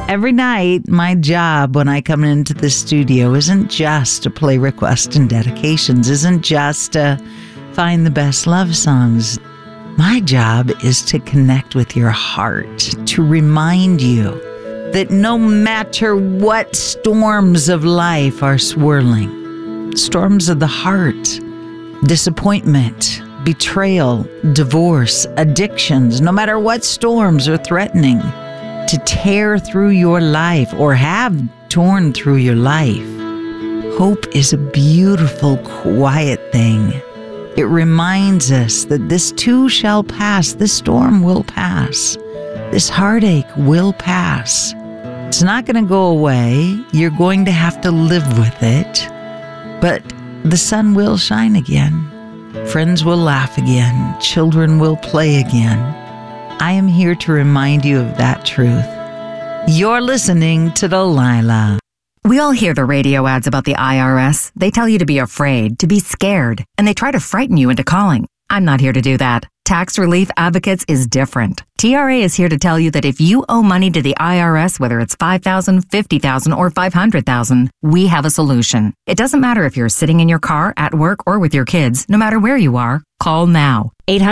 Every night, my job when I come into the studio isn't just to play requests and dedications, isn't just to find the best love songs. My job is to connect with your heart, to remind you that no matter what storms of life are swirling, storms of the heart, disappointment, betrayal, divorce, addictions, no matter what storms are threatening to tear through your life or have torn through your life, hope is a beautiful, quiet thing. It reminds us that this too shall pass. This storm will pass. This heartache will pass. It's not going to go away. You're going to have to live with it. But the sun will shine again. Friends will laugh again. Children will play again. I am here to remind you of that truth. You're listening to Delilah. We all hear the radio ads about the IRS. They tell you to be afraid, to be scared, and they try to frighten you into calling. I'm not here to do that. Tax Relief Advocates is different. TRA is here to tell you that if you owe money to the IRS, whether it's $5,000, $50,000, or $500,000, we have a solution. It doesn't matter if you're sitting in your car, at work, or with your kids. No matter where you are, call now.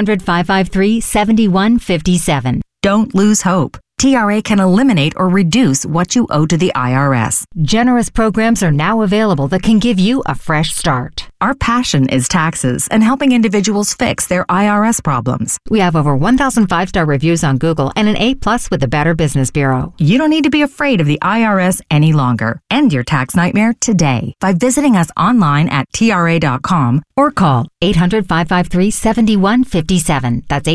800-553-7157. Don't lose hope. TRA can eliminate or reduce what you owe to the IRS. Generous programs are now available that can give you a fresh start. Our passion is taxes and helping individuals fix their IRS problems. We have over 1,000 5-star reviews on Google and an A+ with the Better Business Bureau. You don't need to be afraid of the IRS any longer. End your tax nightmare today by visiting us online at TRA.com or call 800-553-7157. That's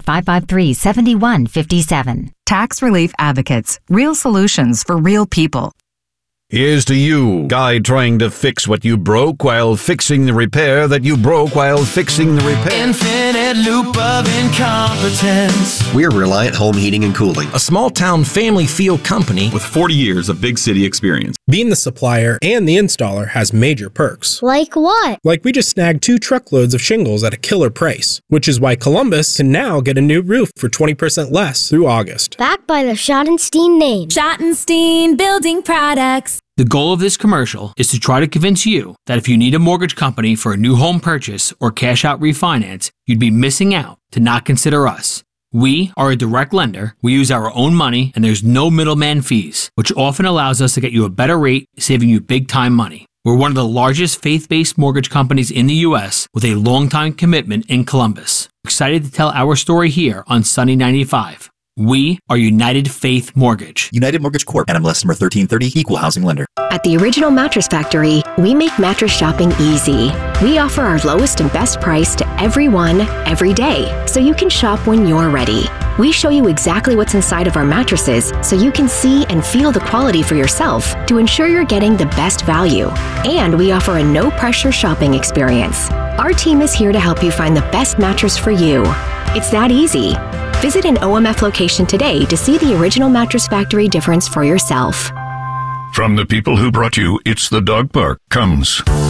800-553-7157. Tax Relief Advocates. Real solutions for real people. Here's to you, guy trying to fix what you broke while fixing the repair that you broke while fixing the repair. Infinite loop of incompetence. We're Reliant Home Heating and Cooling, a small-town family feel company with 40 years of big city experience. Being the supplier and the installer has major perks. Like what? Like we just snagged 2 truckloads of shingles at a killer price, which is why Columbus can now get a new roof for 20% less through August. Backed by the Schottenstein name. Schottenstein Building Products. The goal of this commercial is to try to convince you that if you need a mortgage company for a new home purchase or cash out refinance, you'd be missing out to not consider us. We are a direct lender, we use our own money, and there's no middleman fees, which often allows us to get you a better rate, saving you big time money. We're one of the largest faith-based mortgage companies in the U.S. with a long-time commitment in Columbus. We're excited to tell our story here on Sunny 95. We are United Faith Mortgage. United Mortgage Corp. NMLS number 1330, Equal Housing Lender. At the Original Mattress Factory, we make mattress shopping easy. We offer our lowest and best price to everyone, every day, so you can shop when you're ready. We show you exactly what's inside of our mattresses so you can see and feel the quality for yourself to ensure you're getting the best value. And we offer a no-pressure shopping experience. Our team is here to help you find the best mattress for you. It's that easy. Visit an OMF location today to see the Original Mattress Factory difference for yourself. From the people who brought you It's the Dog Park comes